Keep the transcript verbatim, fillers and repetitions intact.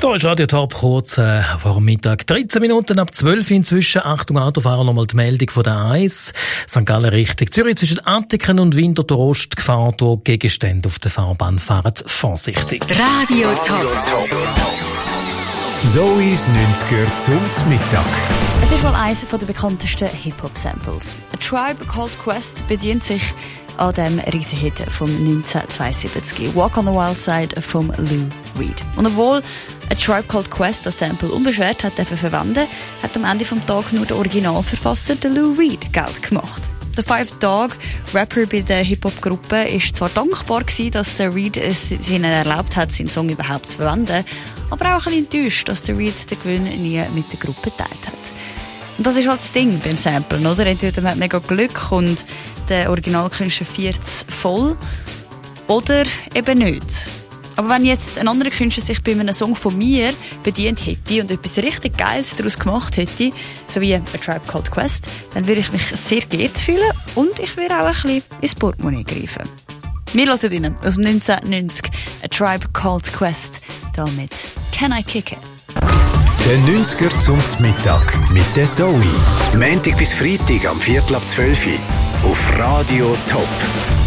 Hier ist Radio Top, kurz äh, vor dem Mittag. dreizehn Minuten ab zwölf inzwischen. Achtung, Autofahrer, nochmal die Meldung von der A eins. Sankt Gallen Richtung Zürich zwischen Attiken und Winterthur Ost Gefahr durch Gegenstände auf der Fahrbahn. Fahrt vorsichtig. Radio Top. Zoe's neunziger zum Mittag. Es ist wohl eines der bekanntesten Hip-Hop-Samples. A Tribe Called Quest bedient sich an dem Riesenhit vom neunzehnhundertzweiundsiebzig, Walk on the Wild Side von Lou Reed. Und obwohl A Tribe Called Quest das Sample unbeschwert hat verwenden, hat am Ende vom Tag nur der Originalverfasser, der Lou Reed, Geld gemacht. Der Five Dog, Rapper bei der Hip-Hop-Gruppe, ist zwar dankbar gewesen, dass der Reed es ihnen erlaubt hat, seinen Song überhaupt zu verwenden, aber auch ein bisschen enttäuscht, dass der Reed den Gewinn nie mit der Gruppe geteilt hat. Und das ist halt das Ding beim Samplen, oder? Entweder man hat mega Glück und der Originalkünstler feiert es voll, oder eben nicht. Aber wenn jetzt ein anderer Künstler sich bei einem Song von mir bedient hätte und etwas richtig Geiles daraus gemacht hätte, so wie A Tribe Called Quest, dann würde ich mich sehr geehrt fühlen und ich würde auch ein bisschen ins Portemonnaie greifen. Wir hören Ihnen aus dem neunzehnhundertneunzig A Tribe Called Quest, da mit Can I Kick It? Der neunziger zum Mittag mit der Zoe. Montag bis Freitag am Viertel ab zwölf auf Radio Top.